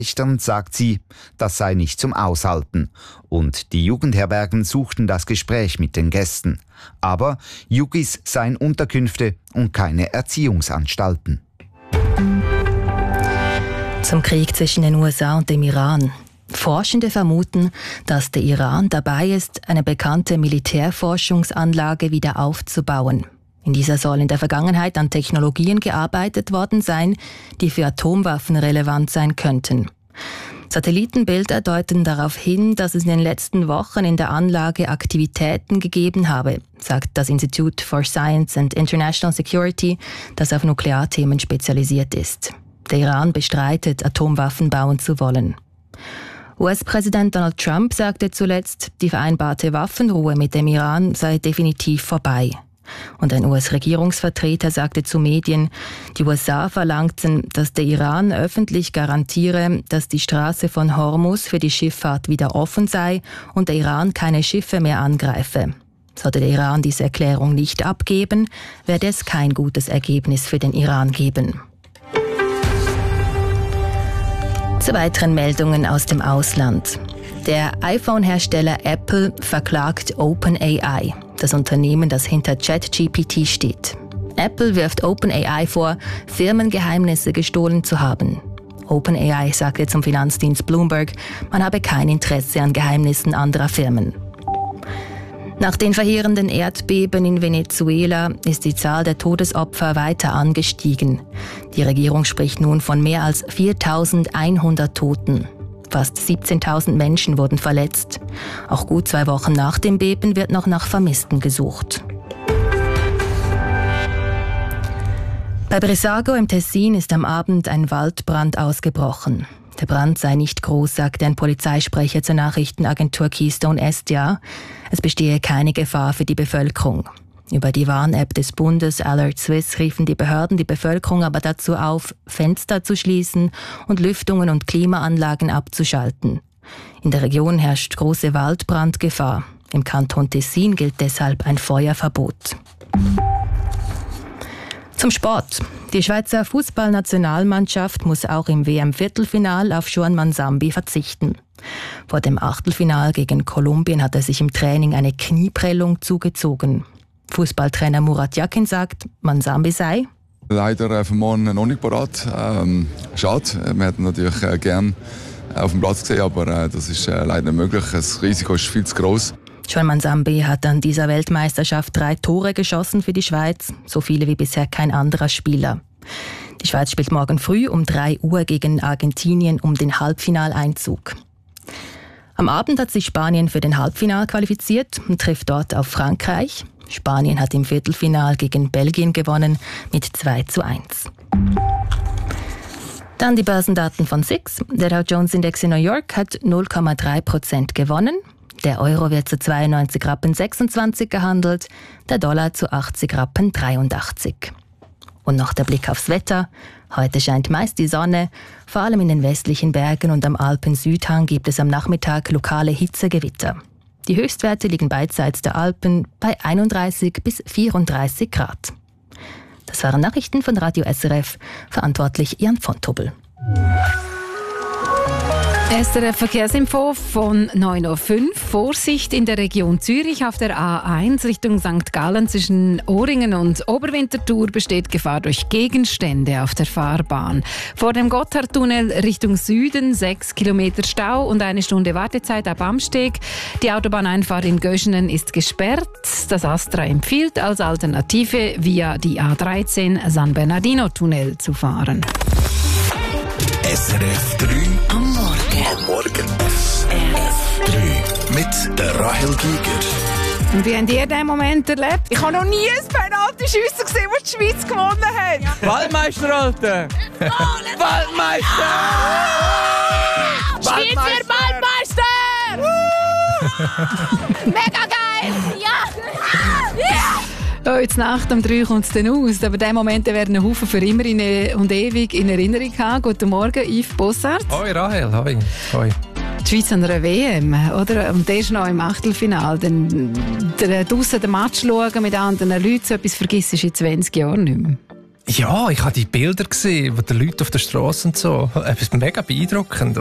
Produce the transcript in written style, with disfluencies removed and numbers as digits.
sagt sie, das sei nicht zum Aushalten. Und die Jugendherbergen suchten das Gespräch mit den Gästen. Aber Yugis seien Unterkünfte und keine Erziehungsanstalten. Zum Krieg zwischen den USA und dem Iran. Forschende vermuten, dass der Iran dabei ist, eine bekannte Militärforschungsanlage wieder aufzubauen. In dieser soll in der Vergangenheit an Technologien gearbeitet worden sein, die für Atomwaffen relevant sein könnten. Satellitenbilder deuten darauf hin, dass es in den letzten Wochen in der Anlage Aktivitäten gegeben habe, sagt das Institute for Science and International Security, das auf Nuklearthemen spezialisiert ist. Der Iran bestreitet, Atomwaffen bauen zu wollen. US-Präsident Donald Trump sagte zuletzt, die vereinbarte Waffenruhe mit dem Iran sei definitiv vorbei. Und ein US-Regierungsvertreter sagte zu Medien, die USA verlangten, dass der Iran öffentlich garantiere, dass die Straße von Hormuz für die Schifffahrt wieder offen sei und der Iran keine Schiffe mehr angreife. Sollte der Iran diese Erklärung nicht abgeben, werde es kein gutes Ergebnis für den Iran geben. Zu weiteren Meldungen aus dem Ausland. Der iPhone-Hersteller Apple verklagt OpenAI, das Unternehmen, das hinter ChatGPT steht. Apple wirft OpenAI vor, Firmengeheimnisse gestohlen zu haben. OpenAI sagte zum Finanzdienst Bloomberg, man habe kein Interesse an Geheimnissen anderer Firmen. Nach den verheerenden Erdbeben in Venezuela ist die Zahl der Todesopfer weiter angestiegen. Die Regierung spricht nun von mehr als 4.100 Toten. Fast 17.000 Menschen wurden verletzt. Auch gut 2 Wochen nach dem Beben wird noch nach Vermissten gesucht. Bei Brissago im Tessin ist am Abend ein Waldbrand ausgebrochen. Der Brand sei nicht groß, sagte ein Polizeisprecher zur Nachrichtenagentur Keystone SDA. Es bestehe keine Gefahr für die Bevölkerung. Über die Warn-App des Bundes Alert Swiss riefen die Behörden die Bevölkerung aber dazu auf, Fenster zu schließen und Lüftungen und Klimaanlagen abzuschalten. In der Region herrscht große Waldbrandgefahr. Im Kanton Tessin gilt deshalb ein Feuerverbot. Zum Sport. Die Schweizer Fußballnationalmannschaft muss auch im WM-Viertelfinal auf Juan Manzambi verzichten. Vor dem Achtelfinal gegen Kolumbien hat er sich im Training eine Knieprellung zugezogen. Fußballtrainer Murat Yakin sagt, Manzambi sei leider für morgen noch nicht parat. Schade, wir hätten natürlich gern auf dem Platz gesehen, aber das ist leider nicht möglich. Das Risiko ist viel zu groß. Juan Manzambi hat an dieser Weltmeisterschaft 3 Tore geschossen für die Schweiz, so viele wie bisher kein anderer Spieler. Die Schweiz spielt morgen früh um 3 Uhr gegen Argentinien um den Halbfinaleinzug. Am Abend hat sich Spanien für den Halbfinal qualifiziert und trifft dort auf Frankreich. Spanien hat im Viertelfinal gegen Belgien gewonnen mit 2:1. Dann die Börsendaten von SIX. Der Dow Jones Index in New York hat 0,3% gewonnen. Der Euro wird zu 92,26 Rappen gehandelt, der Dollar zu 80,83 Rappen. Und noch der Blick aufs Wetter. Heute scheint meist die Sonne. Vor allem in den westlichen Bergen und am Alpen-Südhang gibt es am Nachmittag lokale Hitzegewitter. Die Höchstwerte liegen beidseits der Alpen bei 31 bis 34 Grad. Das waren Nachrichten von Radio SRF, verantwortlich Jan von Tobel. SRF Verkehrsinfo von 9.05 Uhr. Vorsicht in der Region Zürich auf der A1 Richtung St. Gallen zwischen Ohringen und Oberwinterthur besteht Gefahr durch Gegenstände auf der Fahrbahn. Vor dem Gotthardtunnel Richtung Süden 6 Kilometer Stau und 1 Stunde Wartezeit ab Amsteg. Die Autobahneinfahrt in Göschenen ist gesperrt. Das Astra empfiehlt als Alternative via die A13 San Bernardino-Tunnel zu fahren. SRF 3 am Morgen. Am Morgen. SRF 3 mit der Rahel Giger. Und wie habt ihr diesen Moment erlebt? Ich habe noch nie ein Penalty-Schiessen gesehen, wo die Schweiz gewonnen hat. Ja. Waldmeister, Alter! Waldmeister! Schweizer Waldmeister! Mega geil! Ja! Oh, jetzt Nacht um 3 kommt es dann aus. Aber diesen Moment werden ein Haufen für immer und ewig in Erinnerung haben. Guten Morgen, Yves Bossart. Hoi Rahel, hoi. Hoi. Die Schweiz an einer WM, oder? Und der ist noch im Achtelfinale. Dann draussen den Match schauen mit anderen Leuten, so etwas vergisst du in 20 Jahren nicht mehr. Ja, ich habe die Bilder gesehen, die die Leute auf der Straße und so. Es ist mega beeindruckend.